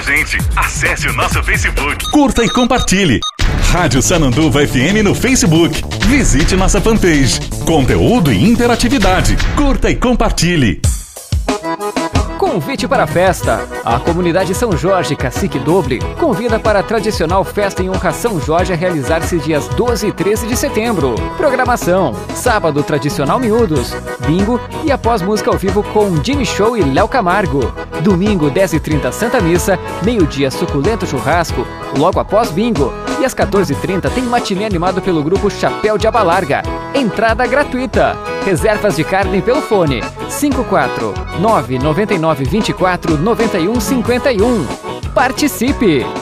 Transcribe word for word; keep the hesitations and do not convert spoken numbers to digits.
Gente, acesse o nosso Facebook. Curta e compartilhe. Rádio Sananduva F M no Facebook. Visite nossa fanpage. Conteúdo e interatividade. Curta e compartilhe. Convite para a festa. A comunidade São Jorge Cacique Doble convida para a tradicional festa em honra a São Jorge a realizar-se dias doze e treze de setembro. Programação: sábado tradicional miúdos, bingo e após música ao vivo com Jimmy Show e Léo Camargo. Domingo dez e trinta Santa Missa, meio-dia suculento churrasco, logo após bingo. E às quatorze e trinta tem matinê animado pelo grupo Chapéu de Aba Larga. Entrada gratuita. Reservas de carne pelo fone cinco quatro nove nove nove dois quatro nove um cinco um. Participe!